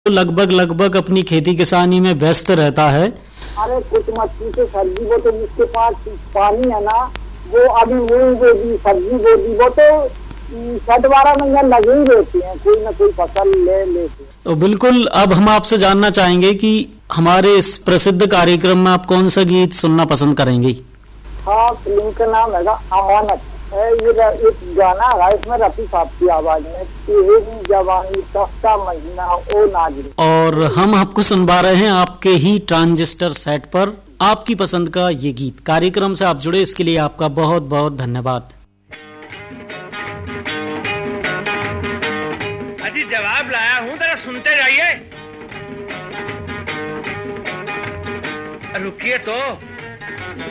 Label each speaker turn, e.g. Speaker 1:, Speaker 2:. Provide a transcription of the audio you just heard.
Speaker 1: लगभग लगभग अपनी खेती किसानी में व्यस्त रहता है।
Speaker 2: अरे कुछ मछली से सब्जी वो तो जिसके पास पानी है ना, वो अभी मूंग बो दी, सब्जी बो दी, वो तो 10-12 महीने लगे ही रहते हैं, कोई ना कोई फसल ले लेते हैं।
Speaker 1: तो बिल्कुल, अब हम आपसे जानना चाहेंगे कि हमारे इस प्रसिद्ध कार्यक्रम में आप कौन सा गीत सुनना पसंद करेंगे?
Speaker 2: हाँ, फिल्म का नाम है अमानत है। ये एक गाना है, इसमें रफी साहब की आवाज में, तेरी जवानी सस्ता महीना ओ नाज़िर।
Speaker 1: और हम आपको सुनवा रहे हैं आपके ही ट्रांजिस्टर सेट पर आपकी पसंद का ये गीत। कार्यक्रम से आप जुड़े इसके लिए आपका बहुत बहुत धन्यवाद।
Speaker 3: अजी जवाब लाया हूँ, जरा सुनते जाइए। रुकिए तो।